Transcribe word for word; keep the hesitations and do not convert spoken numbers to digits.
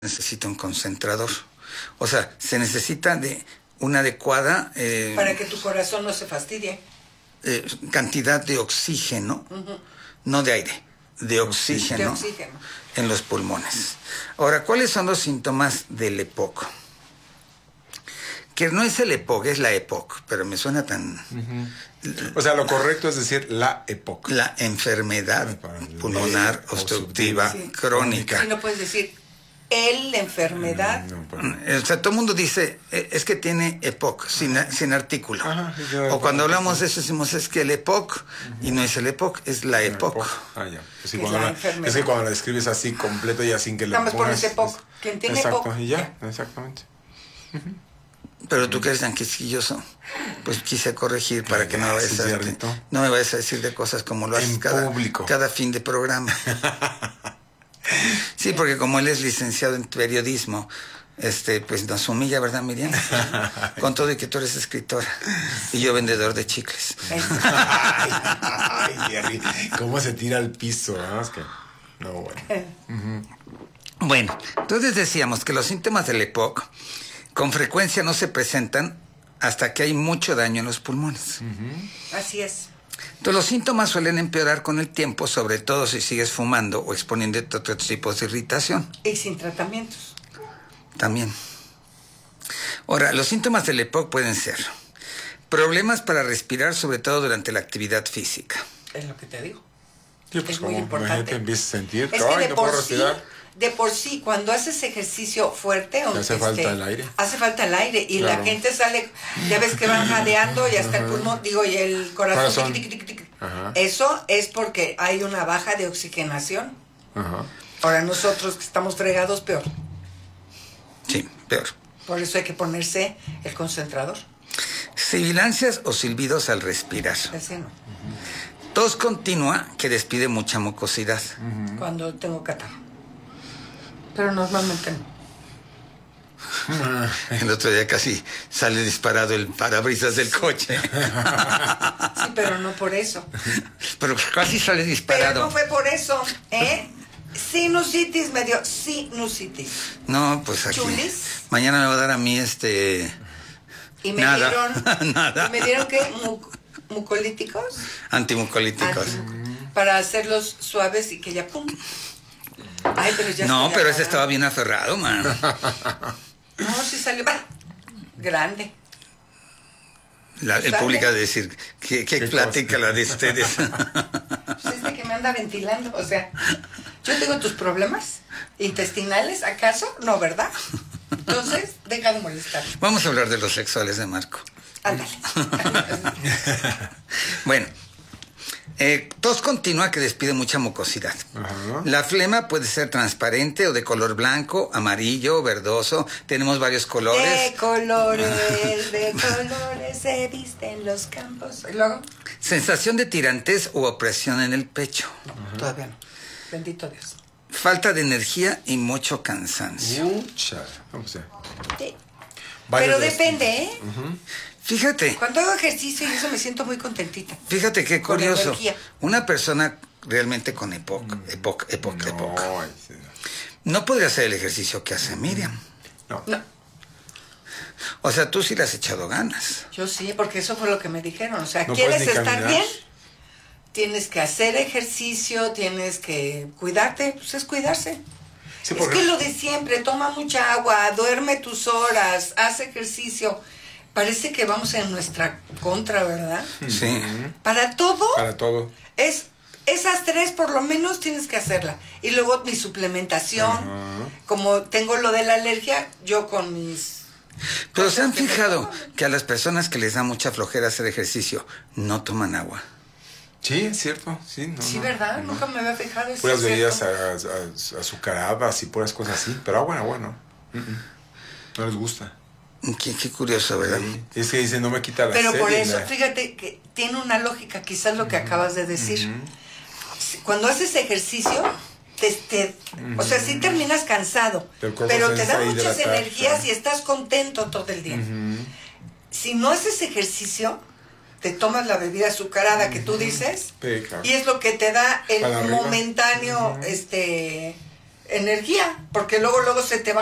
necesita un concentrador. O sea, se necesita de una adecuada... Eh, para que tu corazón no se fastidie. Eh, cantidad de oxígeno, uh-huh. no de aire, de oxígeno, de oxígeno en los pulmones. Ahora, ¿cuáles son los síntomas del E P O C? Que no es el E P O C, es la E P O C, pero me suena tan... Uh-huh. O sea, lo correcto es decir la E P O C. La enfermedad pulmonar obstructiva sí. crónica. Sí, no puedes decir el, la enfermedad. No, no, o sea, todo el mundo dice, es que tiene E P O C, sin, sin artículo. Ajá, sí, o cuando hablamos de eso decimos, es que el E P O C, uh-huh. y no es el E P O C, es la E P O C. Ah, ya. Pues sí, cuando la, es que cuando la escribes así completo y sin que le pongas... pones E P O C. ¿Quién tiene exacto, E P O C? Y ya, ya. Exactamente. Uh-huh. Pero tú que eres tan quisquilloso, pues quise corregir para que no me vayas a, no me vayas a decir de cosas como lo haces cada, cada fin de programa. Sí, porque como él es licenciado en periodismo, este, pues nos humilla, ¿verdad, Miriam? Con todo y que tú eres escritora y yo vendedor de chicles. Ay, Jerry, ¿cómo se tira al piso? ¿No? Es que... no, bueno. Uh-huh. Bueno, entonces decíamos que los síntomas del E P O C con frecuencia no se presentan hasta que hay mucho daño en los pulmones. Uh-huh. Así es. Entonces, los síntomas suelen empeorar con el tiempo, sobre todo si sigues fumando o exponiéndote a otros tipos de irritación. Y sin tratamientos. También. Ahora, los síntomas del E P O C pueden ser problemas para respirar, sobre todo durante la actividad física. Es lo que te digo. Sí, pues es muy importante. Te empiezas a sentir es que de no por sí, de por sí, cuando haces ejercicio fuerte... Te hace este, falta el aire. Hace falta el aire y claro. La gente sale, ya ves que van jadeando y hasta uh-huh. el pulmón, digo, y el corazón. corazón. Tic, tic, tic, tic. Uh-huh. Eso es porque hay una baja de oxigenación. Uh-huh. Ahora nosotros que estamos fregados, peor. Sí, peor. Por eso hay que ponerse el concentrador. Sibilancias o silbidos al respirar. Ese no. Uh-huh. Tos continua que despide mucha mucosidad. Uh-huh. Cuando tengo catarro. Pero normalmente no. El otro día casi sale disparado el parabrisas del coche. Sí, pero no por eso. Pero casi sale disparado. Pero no fue por eso, ¿eh? Sinusitis me dio sinusitis. No, pues aquí. ¿Chulis? Mañana me va a dar a mí este... Y me nada, dieron... nada. ¿Y me dieron qué? Mu- ¿Mucolíticos? Antimucolíticos. Anti- para hacerlos suaves y que ya pum... Ay, pero ya no, pero ese estaba bien aferrado, man. No, sí salió bah, grande. La, el público de decir, ¿qué, qué, ¿Qué plática cosa? La de ustedes? Pues es de que me anda ventilando, o sea, yo tengo tus problemas intestinales, ¿acaso? No, ¿verdad? Entonces, deja de molestar. Vamos a hablar de los sexuales de Marco. Ándale. Bueno. Eh, tos continua que despide mucha mucosidad. Uh-huh. La flema puede ser transparente o de color blanco, amarillo, verdoso. Tenemos varios colores. De colores, de colores se visten los campos. ¿Y luego? Sensación de tirantez u opresión en el pecho. Uh-huh. Todavía no. Bendito Dios. Falta de energía y mucho cansancio. Mucha. Vamos a sí. Pero depende, ¿eh? Uh-huh. Fíjate. Cuando hago ejercicio y eso me siento muy contentita. Fíjate qué curioso. Una persona realmente con E P O C, mm. E P O C, E P O C, no, E P O C, no podría hacer el ejercicio que hace Miriam. No. No. O sea, tú sí le has echado ganas. Yo sí, porque eso fue lo que me dijeron. O sea, no ¿quieres estar bien? Tienes que hacer ejercicio, tienes que cuidarte. Pues es cuidarse. Sí, es que lo de siempre, toma mucha agua, duerme tus horas, haz ejercicio. Parece que vamos en nuestra contra, ¿verdad? Sí. Para todo. Para todo. Es, esas tres por lo menos tienes que hacerla. Y luego mi suplementación. Uh-huh. Como tengo lo de la alergia, yo con mis... Pero se han fijado que a las personas que les da mucha flojera hacer ejercicio, no toman agua. Sí, es cierto. Sí, no, sí no, ¿verdad? No. Nunca me había fijado. Puras bebidas azucaradas y puras cosas así. Pero agua, agua no. Uh-uh. No les gusta. Qué, qué curioso, ¿verdad? Sí. Es que dice, no me quita la Pero sed. Pero por eso, la... fíjate que tiene una lógica, quizás lo que uh-huh. acabas de decir. Uh-huh. Cuando haces ejercicio, te, te, uh-huh. o sea, sí terminas cansado, pero te da muchas hidratar, energías, ¿no? Y estás contento todo el día. Uh-huh. Si no haces ejercicio, te tomas la bebida azucarada uh-huh. que tú dices, Peca. Y es lo que te da el momentáneo, uh-huh. este... energía, porque luego luego se te va